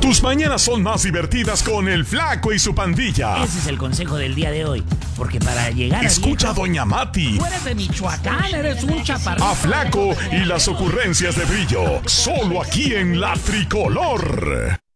Tus mañanas son más divertidas con el Flaco y su pandilla. Ese es el consejo del día de hoy. Porque para llegar a Escucha a Doña Mati. Tú eres de Michoacán, eres un chaparrito. A Flaco y las ocurrencias de Brillo. Solo aquí en La Tricolor.